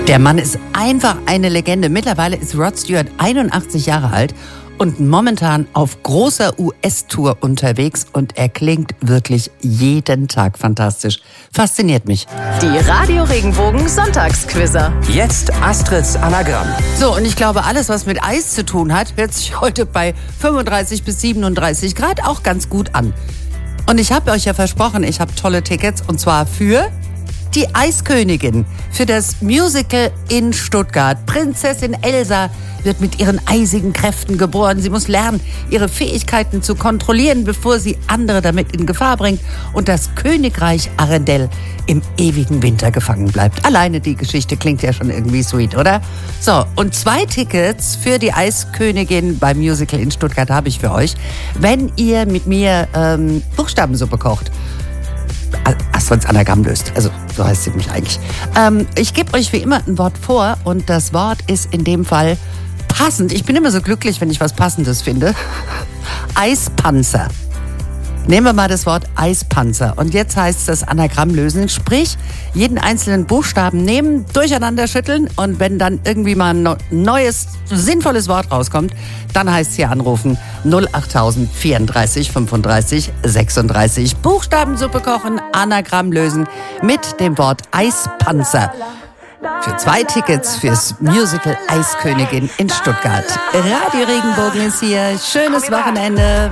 Der Mann ist einfach eine Legende. Mittlerweile ist Rod Stewart 81 Jahre alt und momentan auf großer US-Tour unterwegs und er klingt wirklich jeden Tag fantastisch. Fasziniert mich. Die Radio Regenbogen Sonntagsquizzer. Jetzt Astrids Anagramm. So, und ich glaube, alles, was mit Eis zu tun hat, hört sich heute bei 35 bis 37 Grad auch ganz gut an. Und ich habe euch ja versprochen, ich habe tolle Tickets und zwar für die Eiskönigin, für das Musical in Stuttgart. Prinzessin Elsa wird mit ihren eisigen Kräften geboren. Sie muss lernen, ihre Fähigkeiten zu kontrollieren, bevor sie andere damit in Gefahr bringt und das Königreich Arendelle im ewigen Winter gefangen bleibt. Alleine die Geschichte klingt ja schon irgendwie sweet, oder? So, und 2 Tickets für die Eiskönigin beim Musical in Stuttgart habe ich für euch, wenn ihr mit mir Buchstabensuppe kocht. Astrids Anagramm löst. Also, so heißt sie nämlich eigentlich. Ich gebe euch wie immer ein Wort vor und das Wort ist in dem Fall passend. Ich bin immer so glücklich, wenn ich was Passendes finde. Eispanzer. Nehmen wir mal das Wort Eispanzer. Und jetzt heißt es das Anagramm lösen. Sprich, jeden einzelnen Buchstaben nehmen, durcheinander schütteln und wenn dann irgendwie mal ein neues, sinnvolles Wort rauskommt, dann heißt es hier anrufen 08000 34 35 36. Buchstabensuppe kochen, Anagramm lösen mit dem Wort Eispanzer. Für 2 Tickets fürs Musical Eiskönigin in Stuttgart. Radio Regenbogen ist hier. Schönes Wochenende.